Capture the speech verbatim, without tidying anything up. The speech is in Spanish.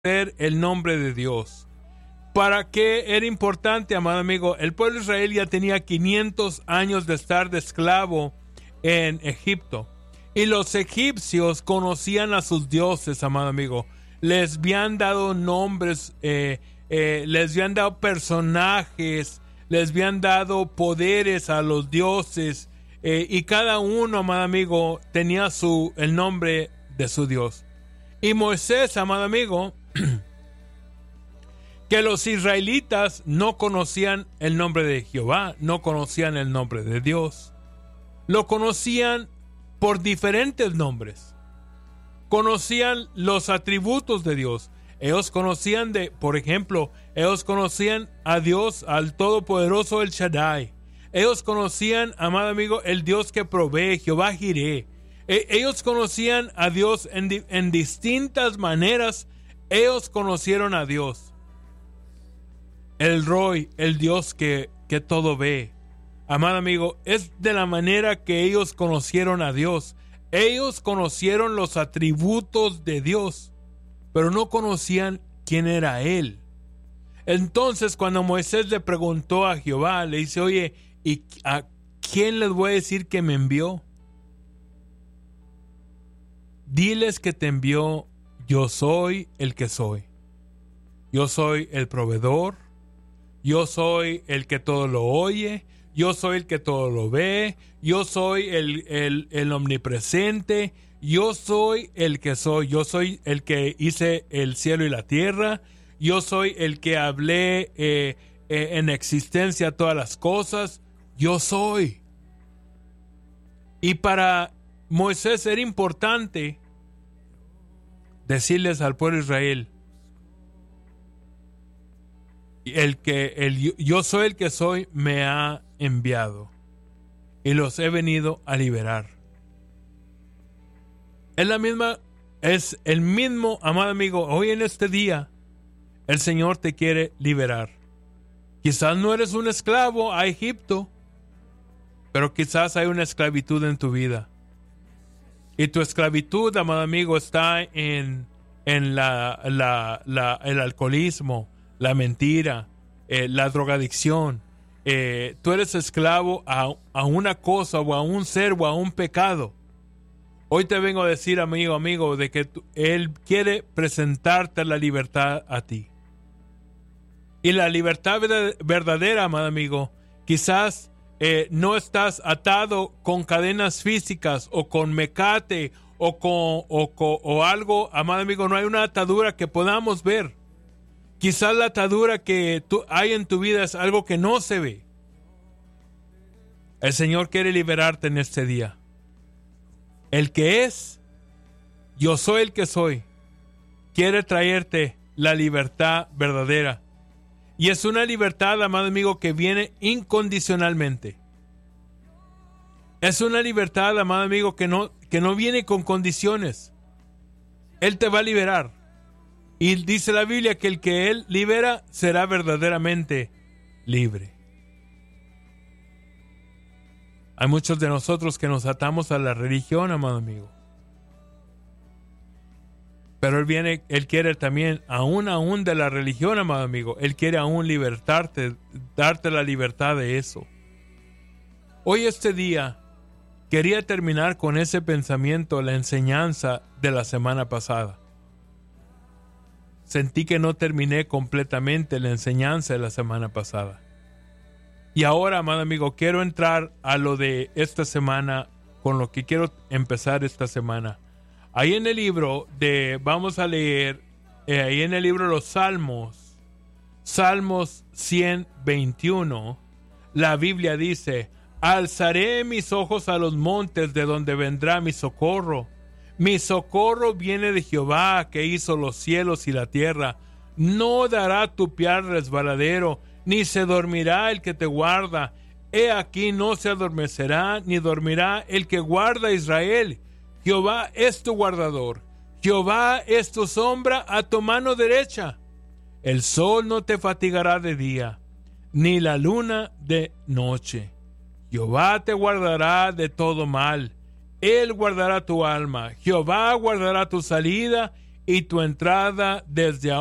el nombre de Dios. ¿Para qué era importante, amado amigo? El pueblo de Israel ya tenía quinientos años de estar de esclavo en Egipto. Y los egipcios conocían a sus dioses, amado amigo. Les habían dado nombres, eh, eh, les habían dado personajes, les habían dado poderes a los dioses. Eh, y cada uno, amado amigo, tenía su, el nombre de su Dios. Y Moisés, amado amigo, que los israelitas no conocían el nombre de Jehová, no conocían el nombre de Dios. Lo conocían por diferentes nombres. Conocían los atributos de Dios. Ellos conocían de, por ejemplo, ellos conocían a Dios, al Todopoderoso, el Shaddai. Ellos conocían, amado amigo, el Dios que provee, Jehová Jireh. E- ellos conocían a Dios en, di- en distintas maneras. Ellos conocieron a Dios. El Roy, el Dios que, que todo ve. Amado amigo, es de la manera que ellos conocieron a Dios. Ellos conocieron los atributos de Dios, pero no conocían quién era Él. Entonces, cuando Moisés le preguntó a Jehová, le dice, oye, ¿y a quién les voy a decir que me envió? Diles que te envió, yo soy el que soy. Yo soy el proveedor. Yo soy el que todo lo oye. Yo soy el que todo lo ve. Yo soy el, el, el omnipresente. Yo soy el que soy. Yo soy el que hice el cielo y la tierra. Yo soy el que hablé eh, eh, en existencia todas las cosas. Yo soy. Y para Moisés era importante decirles al pueblo de Israel, el que el, yo soy el que soy me ha enviado y los he venido a liberar. Es la misma, es el mismo, amado amigo, hoy en este día el Señor te quiere liberar. Quizás no eres un esclavo a Egipto, pero quizás hay una esclavitud en tu vida. Y tu esclavitud, amado amigo, está en, en la, la, la, el alcoholismo, la mentira, eh, la drogadicción. Eh, tú eres esclavo a, a una cosa o a un ser o a un pecado. Hoy te vengo a decir, amigo, amigo, de que tú, Él quiere presentarte la libertad a ti. Y la libertad verdadera, amado amigo, quizás eh, no estás atado con cadenas físicas o con mecate o con o, con, o algo, amado amigo, no hay una atadura que podamos ver. Quizás la atadura que tú, hay en tu vida es algo que no se ve. El Señor quiere liberarte en este día. El que es, yo soy el que soy, quiere traerte la libertad verdadera. Y es una libertad, amado amigo, que viene incondicionalmente. Es una libertad, amado amigo, que no, que no viene con condiciones. Él te va a liberar. Y dice la Biblia que el que Él libera será verdaderamente libre. Hay muchos de nosotros que nos atamos a la religión, amado amigo. Pero Él viene, Él quiere también, aún, aún de la religión, amado amigo, Él quiere aún libertarte, darte la libertad de eso. Hoy, este día, quería terminar con ese pensamiento, la enseñanza de la semana pasada. Sentí que no terminé completamente la enseñanza de la semana pasada. Y ahora, amado amigo, quiero entrar a lo de esta semana, con lo que quiero empezar esta semana. Ahí en el libro de, vamos a leer, eh, ahí en el libro de los Salmos, Salmos ciento veintiuno, la Biblia dice, alzaré mis ojos a los montes de donde vendrá mi socorro. Mi socorro viene de Jehová, que hizo los cielos y la tierra. No dará tu pie resbaladero, ni se dormirá el que te guarda. He aquí no se adormecerá, ni dormirá el que guarda a Israel. Jehová es tu guardador. Jehová es tu sombra a tu mano derecha. El sol no te fatigará de día, ni la luna de noche. Jehová te guardará de todo mal. Él guardará tu alma. Jehová guardará tu salida y tu entrada desde